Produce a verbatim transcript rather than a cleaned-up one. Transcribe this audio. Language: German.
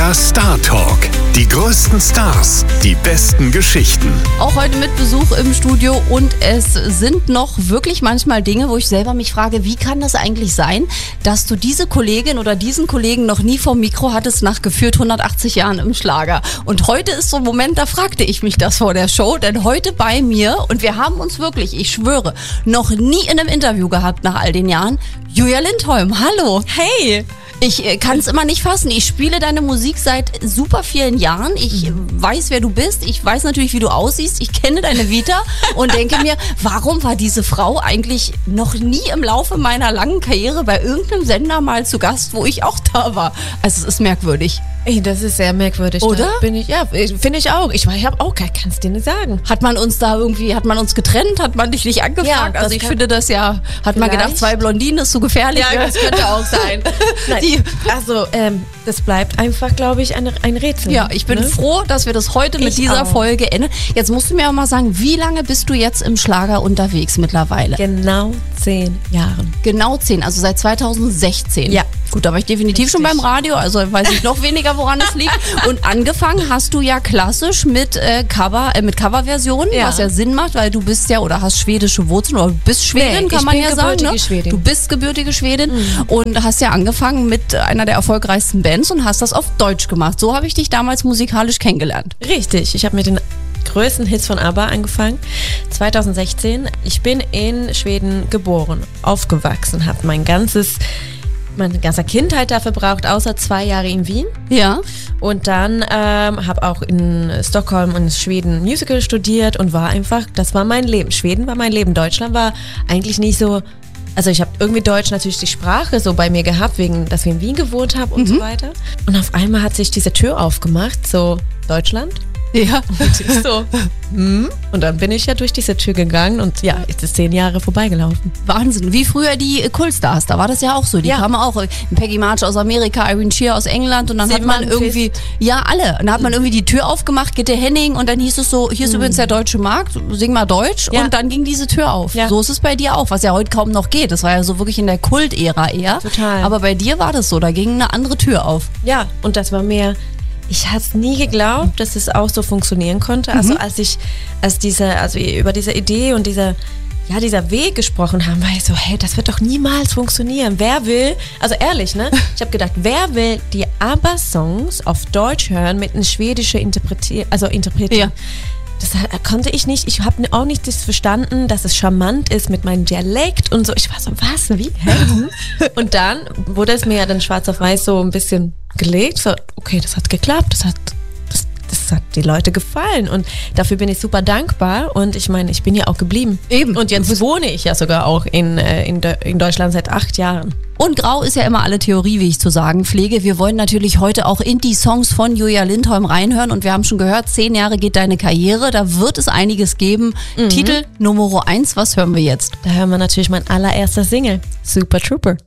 Der Star Talk. Die größten Stars, die besten Geschichten. Auch heute mit Besuch im Studio und es sind noch wirklich manchmal Dinge, wo ich selber mich frage, wie kann das eigentlich sein, dass du diese Kollegin oder diesen Kollegen noch nie vom Mikro hattest nach gefühlt hundertachtzig Jahren im Schlager. Und heute ist so ein Moment, da fragte ich mich das vor der Show, denn heute bei mir, und wir haben uns wirklich, ich schwöre, noch nie in einem Interview gehabt nach all den Jahren, Julia Lindholm. Hallo. Hey. Ich äh, kann es immer nicht fassen. Ich spiele deine Musik seit super vielen Jahren. Ich mhm. weiß, wer du bist. Ich weiß natürlich, wie du aussiehst. Ich kenne deine Vita und denke mir, warum war diese Frau eigentlich noch nie im Laufe meiner langen Karriere bei irgendeinem Sender mal zu Gast, wo ich auch da war? Also es ist merkwürdig. Ey, das ist sehr merkwürdig. Oder? Da bin ich, ja, finde ich auch. Ich, ich habe auch, kann es dir nicht sagen. Hat man uns da irgendwie, hat man uns getrennt? Hat man dich nicht angefragt? Ja, also ich finde das ja, hat man gedacht, zwei Blondinen ist zu gefährlich. Ja, das könnte auch sein. Nein, die, also, ähm, das bleibt einfach, glaube ich, ein, ein Rätsel. Ja, ich bin ne? froh, dass wir das heute mit ich dieser auch. Folge enden. Jetzt musst du mir auch mal sagen, wie lange bist du jetzt im Schlager unterwegs mittlerweile? Genau zehn Jahren. Genau zehn, also seit zweitausendsechzehn. Ja. Gut, da war ich definitiv Richtig. schon beim Radio, also weiß ich noch weniger, woran es liegt. Und angefangen hast du ja klassisch mit äh, Cover, äh, mit Coverversionen, Ja. was ja Sinn macht, weil du bist ja oder hast schwedische Wurzeln oder du bist Schwedin, Nee, kann ich man bin ja sagen. gebürtige Ne? Schwedin. Du bist gebürtige Schwedin mhm. und hast ja angefangen mit einer der erfolgreichsten Bands und hast das auf Deutsch gemacht. So habe ich dich damals musikalisch kennengelernt. Richtig, ich habe mit den größten Hits von ABBA angefangen, zweitausendsechzehn. Ich bin in Schweden geboren, aufgewachsen, habe mein ganzes, meine ganze Kindheit da verbraucht, außer zwei Jahre in Wien. Ja. Und dann ähm, habe auch in Stockholm und Schweden Musical studiert und war einfach, das war mein Leben. Schweden war mein Leben, Deutschland war eigentlich nicht so. Also ich habe irgendwie Deutsch natürlich die Sprache so bei mir gehabt, wegen, dass wir in Wien gewohnt haben und mhm. so weiter. Und auf einmal hat sich diese Tür aufgemacht, so Deutschland. Ja. Und ich so, hm? Und dann bin ich ja durch diese Tür gegangen und ja, jetzt ist zehn Jahre vorbeigelaufen. Wahnsinn, wie früher die Kultstars, da war das ja auch so. Die ja. kamen auch, Peggy March aus Amerika, Irene Shear aus England und dann Sieben hat man irgendwie, Fist. ja alle, und dann hat man irgendwie die Tür aufgemacht, Gitte Henning und dann hieß es so, hier ist mhm. übrigens der deutsche Markt, sing mal Deutsch ja. und dann ging diese Tür auf. Ja. So ist es bei dir auch, was ja heute kaum noch geht. Das war ja so wirklich in der Kultära eher. Total. Aber bei dir war das so, da ging eine andere Tür auf. Ja, und das war mehr... Ich hatte es nie geglaubt, dass es auch so funktionieren konnte. Also als ich, als diese, also über diese Idee und dieser, ja, dieser Weg gesprochen haben, war ich so, hey, das wird doch niemals funktionieren. Wer will, also ehrlich, ne? Ich habe gedacht, wer will die ABBA-Songs auf Deutsch hören mit einer schwedischen Interpretier, also interpretieren? Ja. Das konnte ich nicht. Ich habe auch nicht das verstanden, dass es charmant ist mit meinem Dialekt und so. Ich war so, was, wie? Hä? Und dann wurde es mir ja dann schwarz auf weiß so ein bisschen gelegt. So, okay, das hat geklappt. Das hat, das, das hat die Leute gefallen. Und dafür bin ich super dankbar. Und ich meine, ich bin ja auch geblieben. Eben. Und jetzt wohne ich ja sogar auch in, in, in Deutschland seit acht Jahren. Und grau ist ja immer alle Theorie, wie ich zu sagen pflege. Wir wollen natürlich heute auch in die Songs von Julia Lindholm reinhören. Und wir haben schon gehört, zehn Jahre geht deine Karriere. Da wird es einiges geben. Mhm. Titel Nummer eins, was hören wir jetzt? Da hören wir natürlich mein allererster Single, Super Trooper.